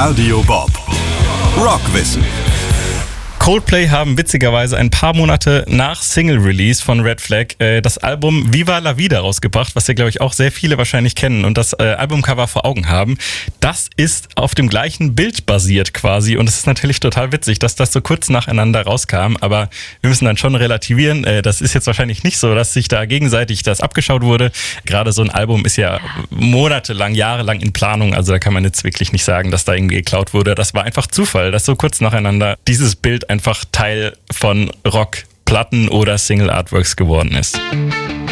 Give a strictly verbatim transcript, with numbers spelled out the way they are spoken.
Radio Bob. Rockwissen. Coldplay haben witzigerweise ein paar Monate nach Single-Release von Red Flag äh, das Album Viva la Vida rausgebracht, was ja, glaube ich, auch sehr viele wahrscheinlich kennen und das äh, Albumcover vor Augen haben. Das ist auf dem gleichen Bild basiert quasi und es ist natürlich total witzig, dass das so kurz nacheinander rauskam, aber wir müssen dann schon relativieren. Äh, das ist jetzt wahrscheinlich nicht so, dass sich da gegenseitig das abgeschaut wurde. Gerade so ein Album ist ja monatelang, jahrelang in Planung, also da kann man jetzt wirklich nicht sagen, dass da irgendwie geklaut wurde. Das war einfach Zufall, dass so kurz nacheinander dieses Bild einfach Teil von Rockplatten oder Single-Artworks geworden ist.